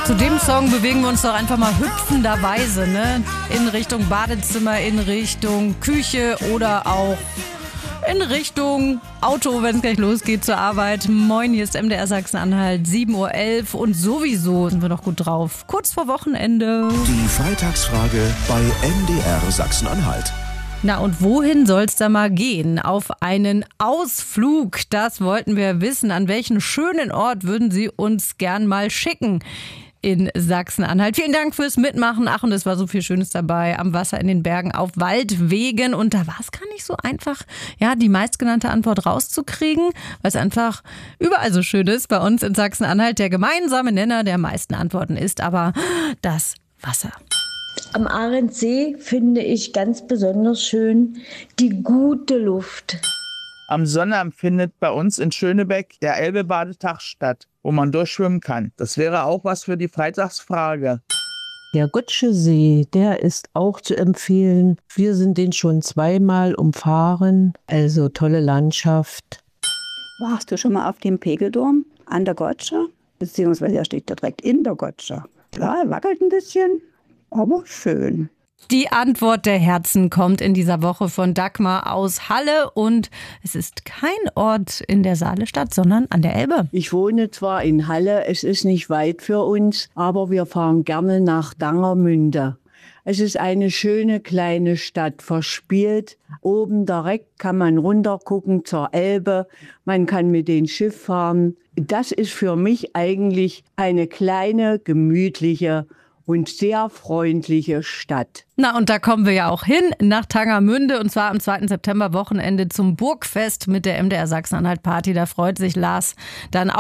Zu dem Song bewegen wir uns doch einfach mal hüpfenderweise, ne? In Richtung Badezimmer, in Richtung Küche oder auch in Richtung Auto, wenn es gleich losgeht zur Arbeit. Moin, hier ist MDR Sachsen-Anhalt, 7:11 Uhr und sowieso sind wir noch gut drauf. Kurz vor Wochenende. Die Freitagsfrage bei MDR Sachsen-Anhalt. Na und wohin soll's da mal gehen? Auf einen Ausflug, das wollten wir wissen. An welchen schönen Ort würden Sie uns gern mal schicken? In Sachsen-Anhalt. Vielen Dank fürs Mitmachen. Ach, und es war so viel Schönes dabei. Am Wasser, in den Bergen, auf Waldwegen. Und da war es gar nicht so einfach, ja, die meistgenannte Antwort rauszukriegen, weil es einfach überall so schön ist. Bei uns in Sachsen-Anhalt der gemeinsame Nenner der meisten Antworten ist aber das Wasser. Am Ahrensee finde ich ganz besonders schön die gute Luft. Am Sonnabend findet bei uns in Schönebeck der Elbe-Badetag statt, wo man durchschwimmen kann. Das wäre auch was für die Freitagsfrage. Der Gottsche See, der ist auch zu empfehlen. Wir sind den schon zweimal umfahren, also tolle Landschaft. Warst du schon mal auf dem Pegeldom an der Gotsche? Beziehungsweise er steht da direkt in der Gotsche. Klar, er wackelt ein bisschen, aber schön. Die Antwort der Herzen kommt in dieser Woche von Dagmar aus Halle und es ist kein Ort in der Saalestadt, sondern an der Elbe. Ich wohne zwar in Halle, es ist nicht weit für uns, aber wir fahren gerne nach Dangermünde. Es ist eine schöne kleine Stadt, verspielt. Oben direkt kann man runtergucken zur Elbe, man kann mit dem Schiff fahren. Das ist für mich eigentlich eine kleine, gemütliche und sehr freundliche Stadt. Na, und da kommen wir ja auch hin, nach Tangermünde, und zwar am 2. September Wochenende zum Burgfest mit der MDR Sachsen-Anhalt Party. Da freut sich Lars dann auch.